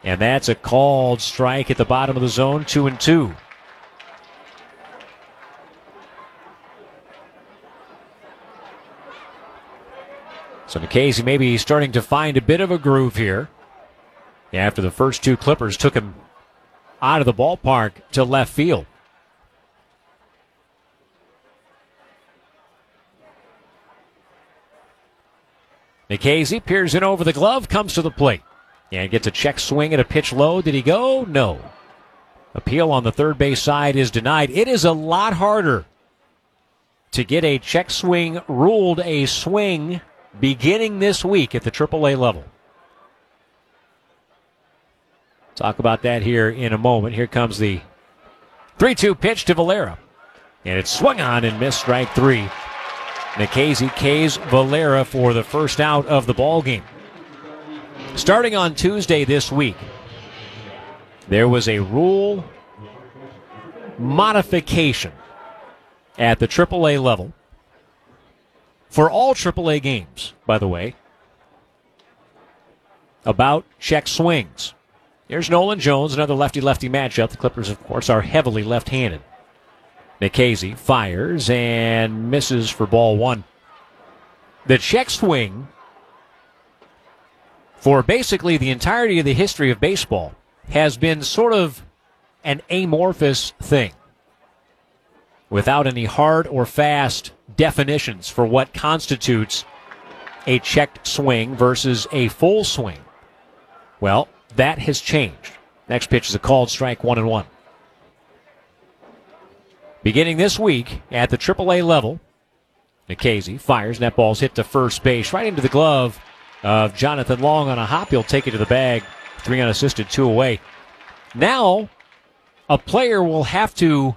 And that's a called strike at the bottom of the zone, 2-2. So Nikhazy maybe starting to find a bit of a groove here. After the first two Clippers took him out of the ballpark to left field. Nikhazy peers in over the glove, comes to the plate. And gets a check swing at a pitch low. Did he go? No. Appeal on the third base side is denied. It is a lot harder to get a check swing ruled a swing beginning this week at the AAA level. Talk about that here in a moment. Here comes the 3-2 pitch to Valera. And it's swung on and missed, strike three. Nikhazy K's Valera for the first out of the ball game. Starting on Tuesday this week, there was a rule modification at the AAA level for all AAA games, by the way, about check swings. Here's Nolan Jones, another lefty-lefty matchup. The Clippers, of course, are heavily left-handed. Nikhazy fires and misses for ball one. The check swing for basically the entirety of the history of baseball has been sort of an amorphous thing without any hard or fast definitions for what constitutes a checked swing versus a full swing. Well, that has changed. Next pitch is a called strike, 1-1. Beginning this week at the AAA level, Nikhazy fires, and that ball's hit to first base, right into the glove of Jonathan Long on a hop. He'll take it to the bag. 3 unassisted, 2 away. Now, a player will have to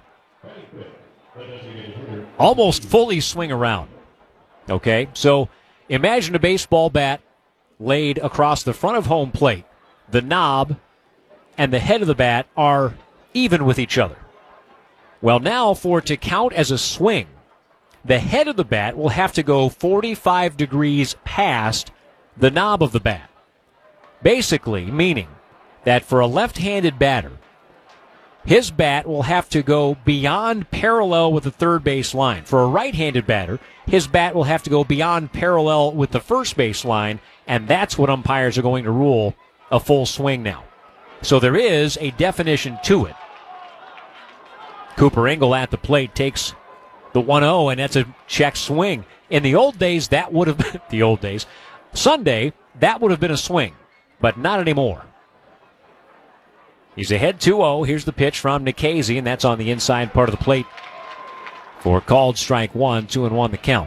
almost fully swing around. Okay? So, imagine a baseball bat laid across the front of home plate. The knob and the head of the bat are even with each other. Well, now for it to count as a swing, the head of the bat will have to go 45 degrees past the knob of the bat. Basically, meaning that for a left-handed batter, his bat will have to go beyond parallel with the third base line. For a right-handed batter, his bat will have to go beyond parallel with the first base line, and that's what umpires are going to rule a full swing now. So there is a definition to it. Cooper Engel at the plate takes the 1-0, and that's a check swing. In the old days, that would have been the old days. Sunday, that would have been a swing, but not anymore. He's ahead 2-0. Here's the pitch from Nikhazy, and that's on the inside part of the plate for called strike one, 2-1 the count.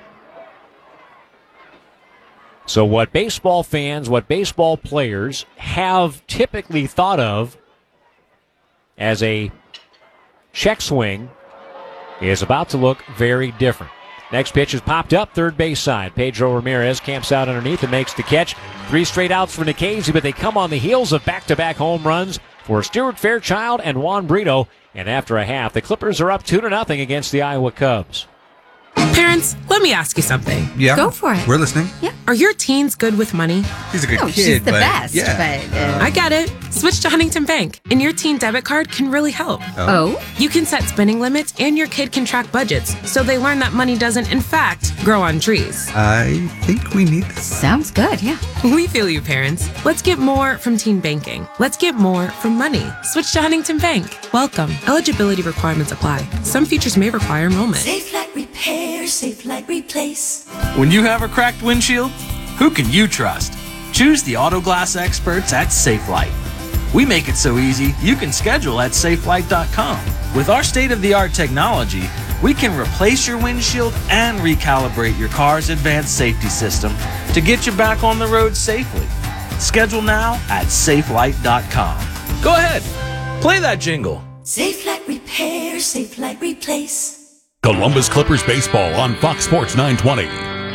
So what baseball fans, what baseball players have typically thought of as a check swing is about to look very different. Next pitch is popped up, third base side. Pedro Ramirez camps out underneath and makes the catch. 3 straight outs for Nikhazy, but they come on the heels of back-to-back home runs for Stuart Fairchild and Juan Brito. And after a half, the Clippers are up 2-0 against the Iowa Cubs. Parents, let me ask you something. Yeah. Go for it. We're listening. Yeah. Are your teens good with money? He's a good No, kid, she's the but best. yeah. But, I get it. Switch to Huntington Bank, and your teen debit card can really help. oh? You can set spending limits, and your kid can track budgets, so they learn that money doesn't, in fact, grow on trees. I think we need this. Sounds good, yeah. We feel you, parents. Let's get more from teen banking. Let's get more from money. Switch to Huntington Bank. Welcome. Eligibility requirements apply. Some features may require enrollment. Safe Light Repair, Safe Light Replace. When you have a cracked windshield, who can you trust? Choose the auto glass experts at SafeLight. We make it so easy, you can schedule at safelight.com. With our state-of-the-art technology, we can replace your windshield and recalibrate your car's advanced safety system to get you back on the road safely. Schedule now at safelight.com. Go ahead, play that jingle. Safe Light Repair, Safe Light Replace. Columbus Clippers baseball on Fox Sports 920.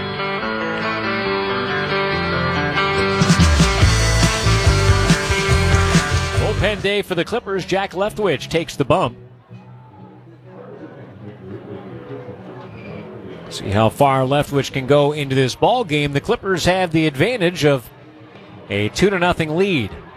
Bullpen day for the Clippers. Jack Leftwich takes the bump. See how far Leftwich can go into this ball game. The Clippers have the advantage of a 2-0 lead.